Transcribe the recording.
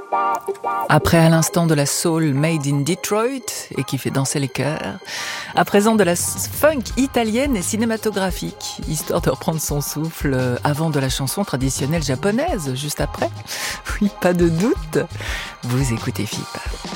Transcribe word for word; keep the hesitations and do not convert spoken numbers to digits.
Après à l'instant de la soul made in Detroit et qui fait danser les cœurs, à présent de la funk italienne et cinématographique, histoire de reprendre son souffle avant de la chanson traditionnelle japonaise, juste après. Oui, pas de doute, vous écoutez F I P.